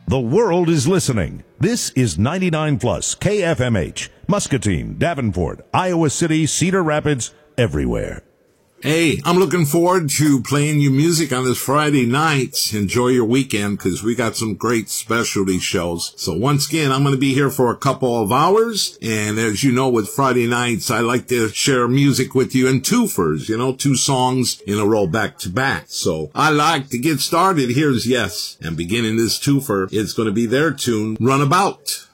The world is listening. This is 99 Plus KFMH, Muscatine, Davenport, Iowa City, Cedar Rapids, everywhere. Hey, I'm looking forward to playing you music on this Friday night. Enjoy your weekend because we got some great specialty shows. So once again, I'm going to be here for a couple of hours. And as you know, with Friday nights, I like to share music with you in twofers, 2 songs in a row back to back. So I like to get started. Here's Yes. And beginning this twofer, it's going to be their tune, Runabout.